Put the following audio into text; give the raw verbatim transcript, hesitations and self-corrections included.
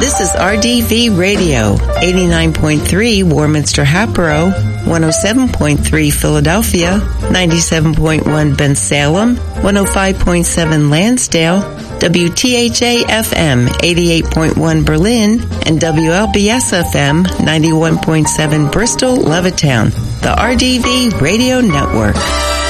This is R D V Radio, eighty-nine point three Warminster Hatboro, one oh seven point three Philadelphia, ninety-seven point one Bensalem, one oh five point seven Lansdale, W T H A F M eighty-eight point one Berlin, and W L B S F M ninety-one point seven Bristol, Levittown. The R D V Radio Network.